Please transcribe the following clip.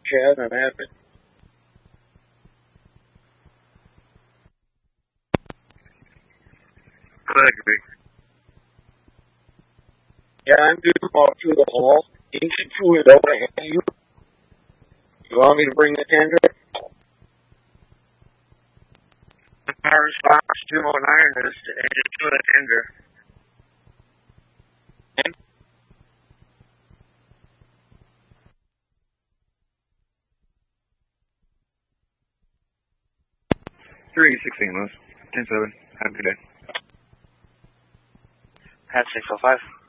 Chad and admin. Gregory. Yeah, I'm due to walk through the hall. Ancient fluid over to hand you. You want me to bring the tender? Our response 209 is to engine to the tender. And 316 Lewis. 10-7. Have a good day. Hat 605.